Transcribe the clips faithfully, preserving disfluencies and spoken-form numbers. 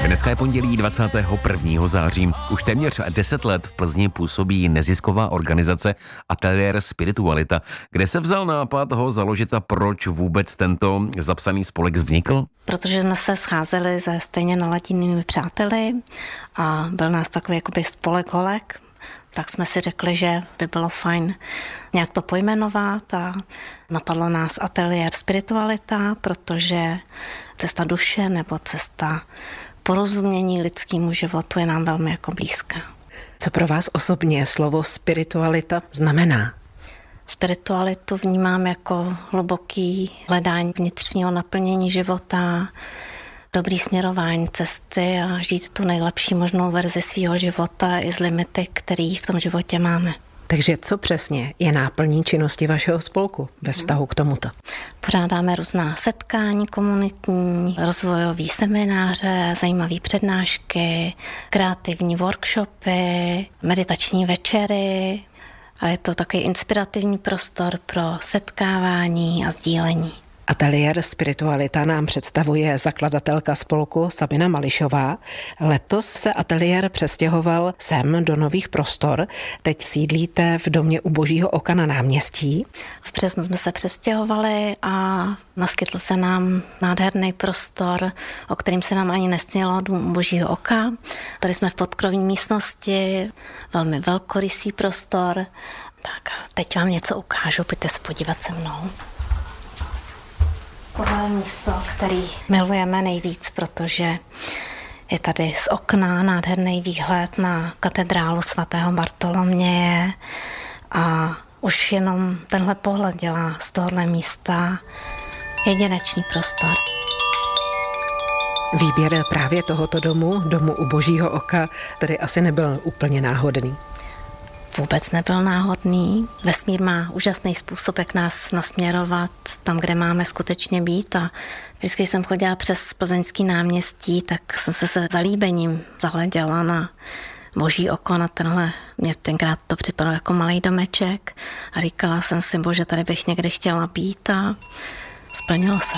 Dneska je pondělí dvacátého prvního září. Už téměř deset let v Plzni působí nezisková organizace Ateliér Spiritualita. Kde se vzal nápad ho založit a proč vůbec tento zapsaný spolek vznikl? Protože jsme se scházeli se stejně naladěnými přáteli a byl nás takový jakoby spolek holek, tak jsme si řekli, že by bylo fajn nějak to pojmenovat a napadlo nás Ateliér Spiritualita, protože cesta duše nebo cesta porozumění lidskému životu je nám velmi jako blízká. Co pro vás osobně slovo spiritualita znamená? Spiritualitu vnímám jako hluboký hledání vnitřního naplnění života, dobrý směrování cesty a žít tu nejlepší možnou verzi svého života i z limity, který v tom životě máme. Takže co přesně je náplní činnosti vašeho spolku ve vztahu k tomuto? Pořádáme různá setkání komunitní, rozvojové semináře, zajímavé přednášky, kreativní workshopy, meditační večery a je to takový inspirativní prostor pro setkávání a sdílení. Ateliér Spiritualita nám představuje zakladatelka spolku Sabina Mališová. Letos se ateliér přestěhoval sem do nových prostor. Teď sídlíte v domě u Božího oka na náměstí. V březnu jsme se přestěhovali a naskytl se nám nádherný prostor, o kterým se nám ani nesnělo, dům u Božího oka. Tady jsme v podkrovní místnosti, velmi velkorysý prostor. Tak teď vám něco ukážu, pojďte se podívat se mnou. Tohle je místo, který milujeme nejvíc, protože je tady z okna nádherný výhled na katedrálu svatého Bartoloměje a už jenom tenhle pohled dělá z tohohle místa jedinečný prostor. Výběr právě tohoto domu, domu u Božího oka, tedy asi nebyl úplně náhodný. Vůbec nebyl náhodný. Vesmír má úžasný způsob, jak nás nasměrovat tam, kde máme skutečně být a vždycky, když jsem chodila přes Plzeňský náměstí, tak jsem se se zalíbením zahleděla na Boží oko, na tenhle, mě tenkrát to připadalo jako malý domeček a říkala jsem si, bože, tady bych někdy chtěla být a splnilo se.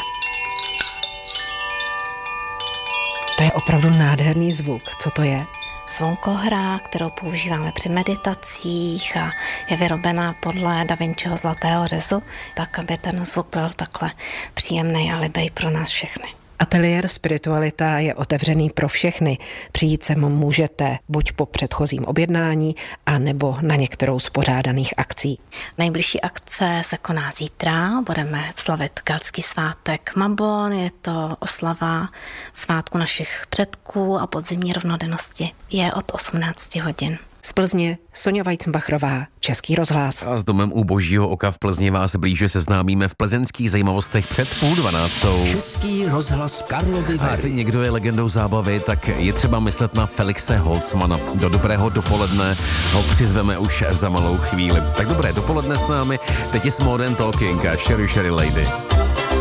To je opravdu nádherný zvuk. Co to je? Zvonkohra, kterou používáme při meditacích a je vyrobená podle Da Vinciho zlatého řezu, tak aby ten zvuk byl takhle příjemný a libej pro nás všechny. Ateliér Spiritualita je otevřený pro všechny. Přijít sem můžete buď po předchozím objednání, a nebo na některou z pořádaných akcí. Nejbližší akce se koná zítra. Budeme slavit keltský svátek Mabon. Je to oslava svátku našich předků a podzimní rovnodennosti. Je od osmnácti hodin. Z Plzně Sonja Weizenbachrová, Český rozhlas. A s domem u Božího oka v Plzni vás blíže seznámíme v plzeňských zajímavostech před půl dvanáctou. Český rozhlas Karlovy Vary. A jestli někdo je legendou zábavy, tak je třeba myslet na Felixe Holzmana. Do dobrého dopoledne ho přizveme už za malou chvíli. Tak dobré dopoledne s námi. Teď je Modern Talking a Sherry Sherry Lady.